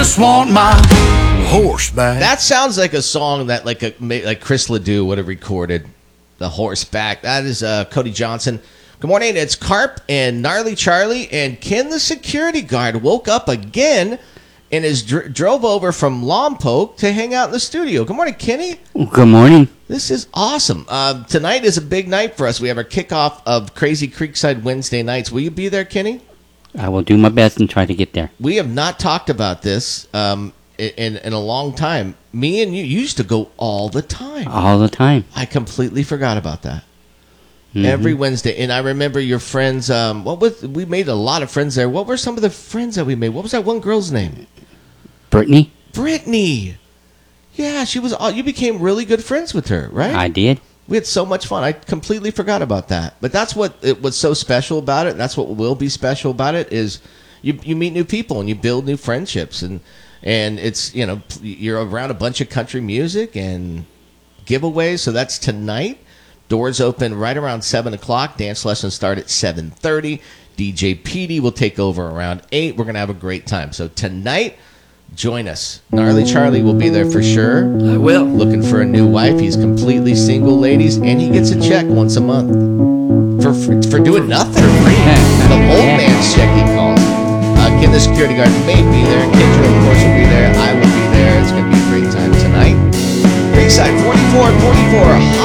just want my horse back. That sounds like a song that like Chris Ledoux would have recorded. The horse back. That is Cody Johnson. Good morning. It's Carp and Gnarly Charlie, and Ken the security guard woke up again and drove over from Lompoc to hang out in the studio. Good morning, Kenny. Good morning. This is awesome. Tonight is a big night for us. We have our kickoff of Crazy Creekside Wednesday nights. Will you be there, Kenny? I will do my best and try to get there. We have not talked about this in a long time. Me and you used to go all the time. All the time. I completely forgot about that. Mm-hmm. Every Wednesday. And I remember your friends. We made a lot of friends there. What were some of the friends that we made? What was that one girl's name? Brittany? Brittany. Yeah, she was. You became really good friends with her, right? I did. We had so much fun. I completely forgot about that. But that's what it was so special about it. And that's what will be special about it is you meet new people and you build new friendships. And it's, you're around a bunch of country music and giveaways. So that's tonight. Doors open right around 7 o'clock. Dance lessons start at 7:30. DJ Petey will take over around 8. We're going to have a great time. So tonight, join us. Gnarly Charlie will be there for sure. I will. Looking for a new wife. He's completely single, ladies, and he gets a check once a month for doing nothing. The old man's check, he calls. Ken the security guard may be there. Kendra, of course, will be there. I will be there. It's going to be a great time tonight. Creekside 4444